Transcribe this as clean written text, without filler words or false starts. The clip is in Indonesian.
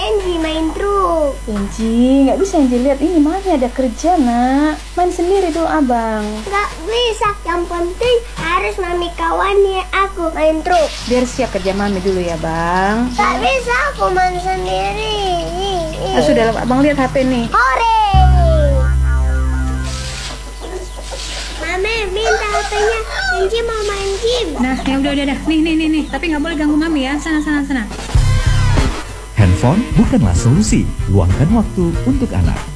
Kenji main truk. Kenji, nggak bisa Kenji lihat ini, Mami ada kerja nak. Main sendiri tuh abang. Nggak bisa, yang penting harus Mami kawani aku main truk. Biar siap kerja Mami dulu ya bang. Nggak bisa aku main sendiri. Ah, sudah abang lihat HP nih. Hore! Mami minta HP-nya. Kenji mau main game. Nah, ya udah. Nih. Tapi nggak boleh ganggu Mami ya. Sana. Handphone bukanlah solusi. Luangkan waktu untuk anak.